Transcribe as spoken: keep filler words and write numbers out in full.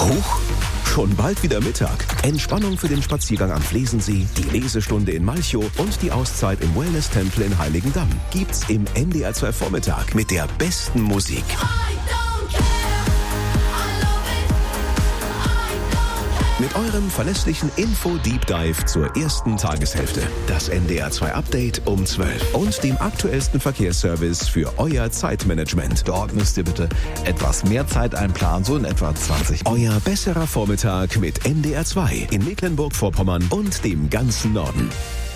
Huch, schon bald wieder Mittag. Entspannung für den Spaziergang am Flesensee, die Lesestunde in Malchow und die Auszeit im Wellness-Tempel in Heiligendamm gibt's im N D R zwei Vormittag mit der besten Musik. Mit eurem verlässlichen Info-Deep Dive zur ersten Tageshälfte. Das N D R zwei Update um zwölf. Und dem aktuellsten Verkehrsservice für euer Zeitmanagement. Dort müsst ihr bitte etwas mehr Zeit einplanen, so in etwa zwanzig. Euer besserer Vormittag mit N D R zwei in Mecklenburg-Vorpommern und dem ganzen Norden.